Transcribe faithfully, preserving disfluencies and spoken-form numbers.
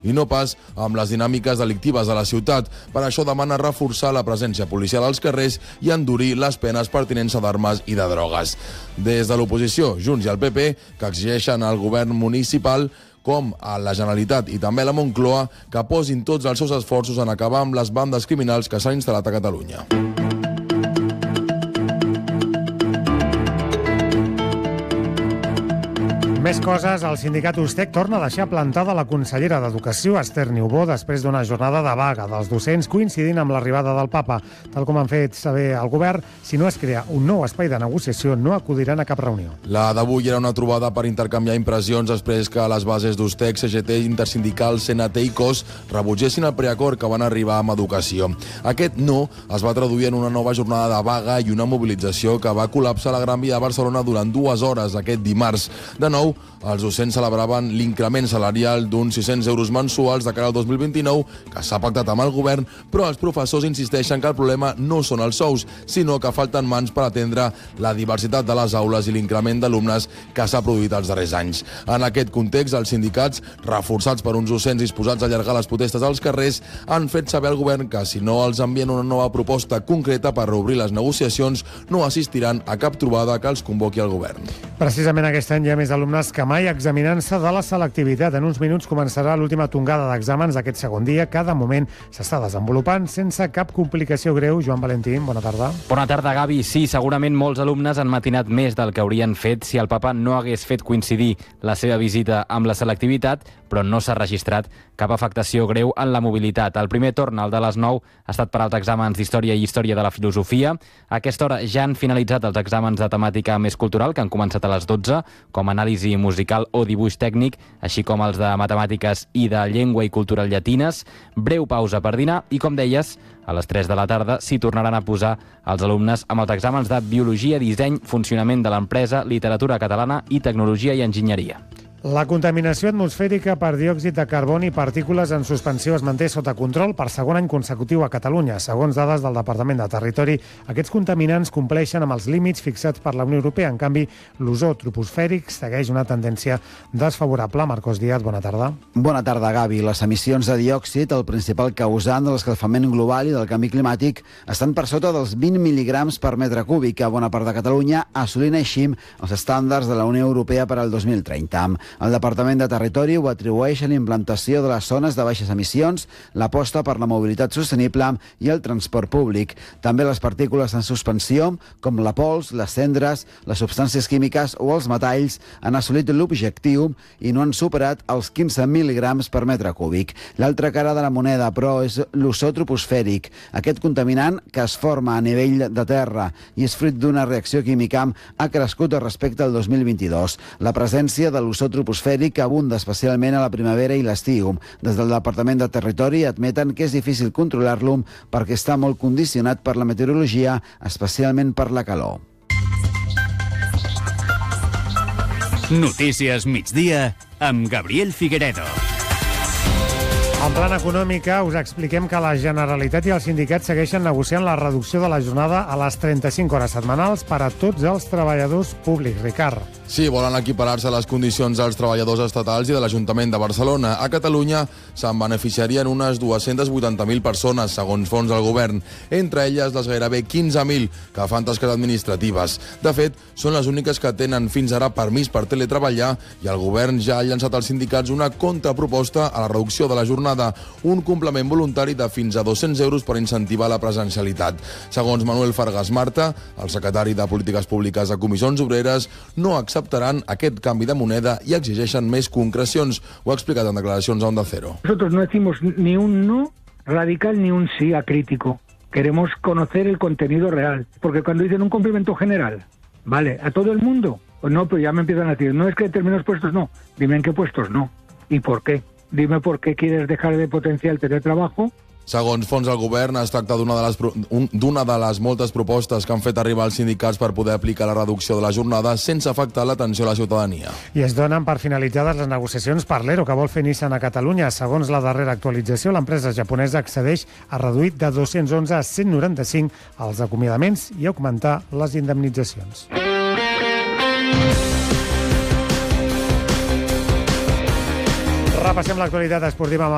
i no pas amb les dinàmiques delictives de la ciutat. Per això demana reforçar la presència policial als carrers i endurir les penes per tinença d'armes i de drogues. Des de l'oposició, Junts i el P P, que exigeixen al govern municipal com a la Generalitat i també a la Moncloa que posin tots els seus esforços en acabar amb les bandes criminals que s'han instal·lat a Catalunya. Més coses, el sindicat Ustec torna a deixar plantada la consellera d'Educació, Esther Niubó, després d'una jornada de vaga dels docents coincidint amb l'arribada del papa. Tal com han fet saber el govern, si no es crea un nou espai de negociació, no acudiran a cap reunió. La d'avui era una trobada per intercanviar impressions després que les bases d'Ustec, C G T, Intersindical, C N T i C O S rebutgessin el preacord que van arribar amb Educació. Aquest no es va traduir en una nova jornada de vaga i una mobilització que va col·lapsar la Gran Via de Barcelona durant dues hores aquest dimarts. De nou, els docents celebraven l'increment salarial d'uns sis-cents euros mensuals de cara al dos mil vint-i-nou, que s'ha pactat amb el govern, però els professors insisteixen que el problema no són els sous, sinó que falten mans per atendre la diversitat de les aules i l'increment d'alumnes que s'ha produït els darrers anys. En aquest context, els sindicats, reforçats per uns docents disposats a allargar les protestes als carrers, han fet saber al govern que si no els envien una nova proposta concreta per reobrir les negociacions, no assistiran a cap trobada que els convoqui el govern. Precisament aquest any hi ha més alumnes que mai examinant-se de la selectivitat. En uns minuts començarà l'última tongada d'exàmens d'aquest segon dia. Cada moment s'està desenvolupant sense cap complicació greu. Joan Valentín, bona tarda. Bona tarda, Gavi. Sí, segurament molts alumnes han matinat més del que haurien fet si el papa no hagués fet coincidir la seva visita amb la selectivitat, però no s'ha registrat cap afectació greu en la mobilitat. El primer torn, el de les nou, ha estat per als exàmens d'Història i Història de la Filosofia. A aquesta hora ja han finalitzat els exàmens de temàtica més cultural, que han començat a les dotze, com anàlisi musical o dibuix tècnic, així com els de matemàtiques i de llengua i cultura llatines. Breu pausa per dinar i, com deies, a les tres de la tarda s'hi tornaran a posar els alumnes amb els exàmens de Biologia, Disseny, Funcionament de l'Empresa, Literatura Catalana i Tecnologia i Enginyeria. La contaminació atmosfèrica per diòxid de carboni i partícules en suspensió es manté sota control per segon any consecutiu a Catalunya. Segons dades del Departament de Territori, aquests contaminants compleixen amb els límits fixats per la Unió Europea. En canvi, l'ozó troposfèric segueix una tendència desfavorable. Marcos Díaz, bona tarda. Bona tarda, Gavi. Les emissions de diòxid, el principal causant de l'escalfament global i del canvi climàtic, estan per sota dels vint mil·ligrams per metre cúbic a bona part de Catalunya, assolint així els estàndards de la Unió Europea per al dos mil trenta. El Departament de Territori ho atribueix a la implantació de les zones de baixes emissions, l'aposta per la mobilitat sostenible i el transport públic. També les partícules en suspensió, com la pols, les cendres, les substàncies químiques o els metalls, han assolit l'objectiu i no han superat els quinze mil·ligrams per metre cúbic. L'altra cara de la moneda, però, és l'ozó troposfèric. Aquest contaminant, que es forma a nivell de terra i és fruit d'una reacció química, ha crescut respecte al dos mil vint-i-dos. La presència de l'ozó troposfèric abunda especialment a la primavera i l'estiu. Des del Departament de Territori admeten que és difícil controlar-lo perquè està molt condicionat per la meteorologia, especialment per la calor. Notícies migdia amb Gabriel Figueredo. En plan econòmica, us expliquem que la Generalitat i els sindicats segueixen negociant la reducció de la jornada a les trenta-cinc hores setmanals per a tots els treballadors públics. Ricard. Sí, volen equiparar-se a les condicions dels treballadors estatals i de l'Ajuntament de Barcelona. A Catalunya se'n beneficiarien unes dues-centes vuitanta mil persones, segons fons del govern, entre elles les gairebé quinze mil que fan tasques administratives. De fet, són les úniques que tenen fins ara permís per teletreballar i el govern ja ha llançat als sindicats una contraproposta a la reducció de la jornada, un complement voluntari de fins a dos-cents euros per incentivar la presencialitat. Segons Manuel Fargas Marta, el secretari de Polítiques Públiques a Comissions Obreres, no accepta acceptaran aquest canvi de moneda i exigeixen més concrecions. Ho ha explicat en declaracions a Onda Cero. Nosotros no decimos ni un no radical ni un sí acrítico. Queremos conocer el contenido real. Porque cuando dicen un complemento general, ¿vale? ¿A todo el mundo? Pues no, pero ya me empiezan a decir, no es que determinados puestos no. Dime en qué puestos no. ¿Y por qué? Dime por qué quieres dejar de potenciar el teletrabajo. Segons fons del govern, es tracta d'una de, les, d'una de les moltes propostes que han fet arribar els sindicats per poder aplicar la reducció de la jornada sense afectar l'atenció a la ciutadania. I es donen per finalitzades les negociacions per l'E R O que vol fer Nissan a Catalunya. Segons la darrera actualització, l'empresa japonesa accedeix a reduir de dos-cents onze a cent noranta-cinc els acomiadaments i augmentar les indemnitzacions. Repassem l'actualitat esportiva amb